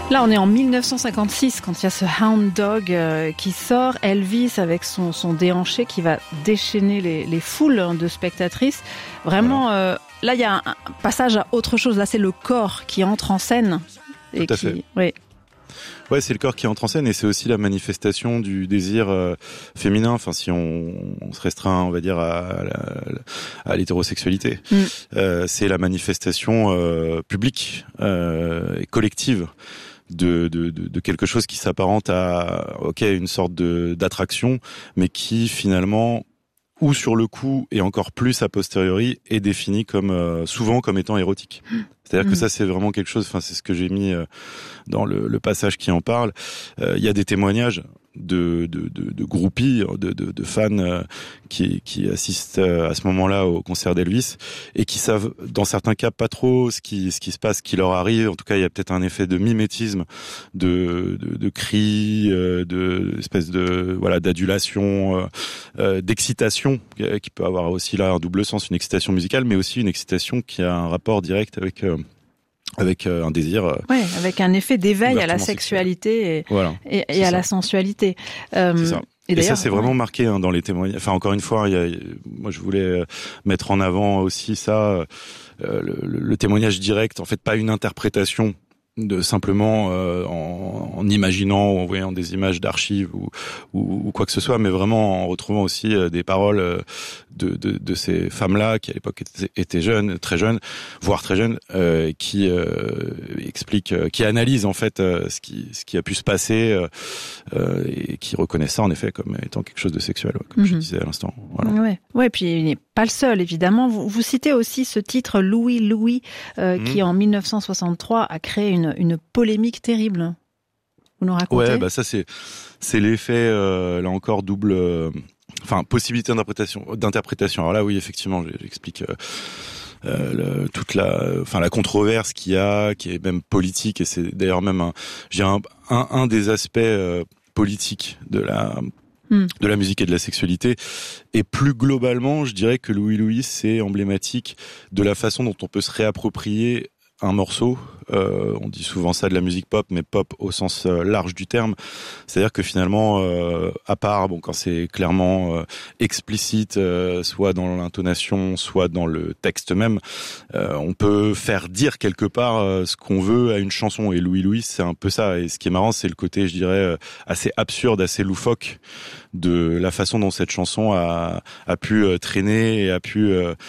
Là, on est en 1956 quand il y a ce Hound Dog qui sort. Elvis avec son déhanché qui va déchaîner les foules de spectatrices. Vraiment, là, il y a un passage à autre chose. Là, c'est le corps qui entre en scène. Tout à fait. Oui. Ouais, c'est le corps qui entre en scène et c'est aussi la manifestation du désir féminin. Enfin, si on se restreint, on va dire, à l'hétérosexualité, c'est la manifestation publique et collective de quelque chose qui s'apparente à une sorte d'attraction, mais qui finalement, ou sur le coup et encore plus a posteriori, est défini comme souvent comme étant érotique. C'est-à-dire que ça, c'est vraiment quelque chose. Enfin, c'est ce que j'ai mis dans le passage qui en parle. Il y a des témoignages de groupies, de fans qui assistent à ce moment-là au concert d'Elvis et qui savent, dans certains cas, pas trop ce qui se passe, ce qui leur arrive. En tout cas, il y a peut-être un effet de mimétisme, de cris, espèce de d'adulation, d'excitation qui peut avoir aussi là un double sens, une excitation musicale, mais aussi une excitation qui a un rapport direct avec un désir. Avec un effet d'éveil à la sexualité et à la sensualité. C'est ça. Et ça, c'est vraiment marqué dans les témoignages. Enfin, encore une fois, moi, je voulais mettre en avant aussi ça, le témoignage direct. En fait, pas une interprétation de simplement en imaginant ou en voyant des images d'archives ou quoi que ce soit, mais vraiment en retrouvant aussi des paroles de ces femmes-là qui à l'époque étaient jeunes, très jeunes, voire très jeunes, qui expliquent, qui analysent en fait ce qui a pu se passer et qui reconnaissent ça en effet comme étant quelque chose de sexuel, comme je disais à l'instant. Voilà. Ouais, puis il n'est pas le seul évidemment. Vous citez aussi ce titre Louis qui en 1963 a créé une polémique terrible. Vous nous racontez ? Ouais, ça c'est l'effet là encore double. Possibilité d'interprétation. Alors là, oui, effectivement, j'explique toute la controverse qui est même politique, et c'est d'ailleurs même un des aspects politiques de la musique et de la sexualité. Et plus globalement, je dirais que Louis Louis, c'est emblématique de la façon dont on peut se réapproprier un morceau. On dit souvent ça de la musique pop, mais pop au sens large du terme. C'est-à-dire que finalement, à part quand c'est clairement explicite, soit dans l'intonation, soit dans le texte même, on peut faire dire quelque part ce qu'on veut à une chanson. Et Louis Louis, c'est un peu ça. Et ce qui est marrant, c'est le côté, je dirais, assez absurde, assez loufoque de la façon dont cette chanson a pu traîner et a pu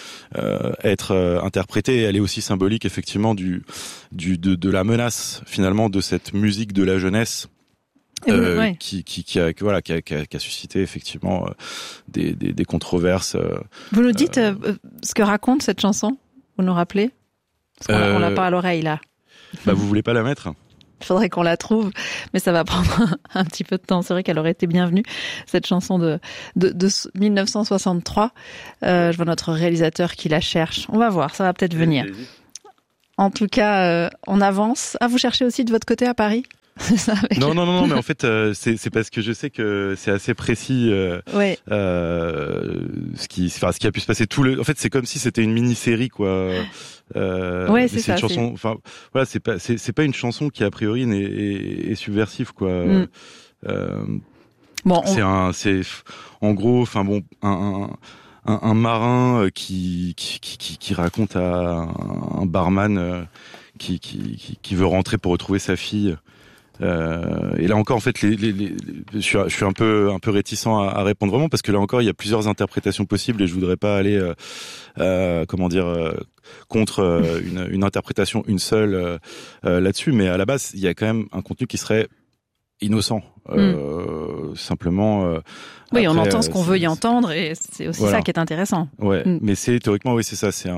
être interprétée. Et elle est aussi symbolique, effectivement, de la menace finalement de cette musique de la jeunesse qui a suscité effectivement des controverses. Vous nous dites ce que raconte cette chanson ? Vous nous rappelez ? Parce qu'on l'a pas à l'oreille là. Vous voulez pas la mettre ? Il faudrait qu'on la trouve, mais ça va prendre un petit peu de temps. C'est vrai qu'elle aurait été bienvenue, cette chanson de 1963. Je vois notre réalisateur qui la cherche. On va voir, ça va peut-être venir. En tout cas, on avance. Ah, vous cherchez aussi de votre côté à Paris ? Non, mais en fait, c'est parce que je sais que c'est assez précis. Ce qui a pu se passer en fait, c'est comme si c'était une mini-série, quoi. C'est ça. Une chanson. Enfin, voilà, c'est pas une chanson qui a priori est subversive, quoi. C'est en gros, un marin qui raconte à un barman qui veut rentrer pour retrouver sa fille. Et là encore, en fait, je suis un peu réticent à répondre vraiment, parce que là encore, il y a plusieurs interprétations possibles et je voudrais pas aller, contre une interprétation, une seule là-dessus. Mais à la base, il y a quand même un contenu qui serait innocent, simplement. Oui, on entend ce qu'on veut y entendre, et c'est aussi ça qui est intéressant. Ouais, mais théoriquement, oui, c'est ça. C'est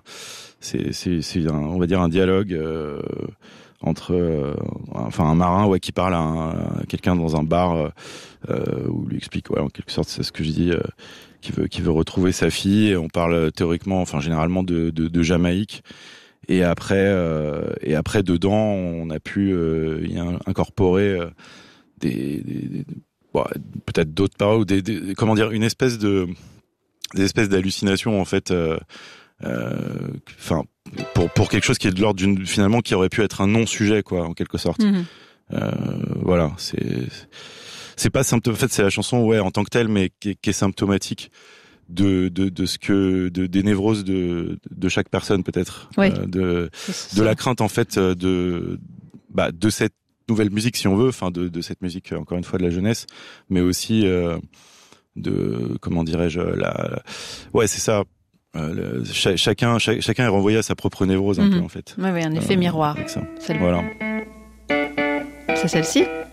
on va dire un dialogue. Entre un marin qui parle à quelqu'un dans un bar où lui explique en quelque sorte, c'est ce que je dis, qui veut retrouver sa fille, et on parle théoriquement généralement de Jamaïque, et après dedans on a pu y incorporer peut-être d'autres paroles, ou une espèce d'hallucination en fait enfin pour quelque chose qui est de l'ordre finalement qui aurait pu être un non-sujet quoi en quelque sorte. Voilà, c'est pas symptôme. En fait, c'est la chanson en tant que telle, mais qui est symptomatique de ce que des névroses de chaque personne peut-être, de la crainte en fait de cette nouvelle musique si on veut, enfin de cette musique encore une fois de la jeunesse, mais aussi de comment dirais-je c'est ça. Chacun est renvoyé à sa propre névrose un peu en fait. Oui, un effet miroir. Avec ça. Voilà. C'est celle-ci.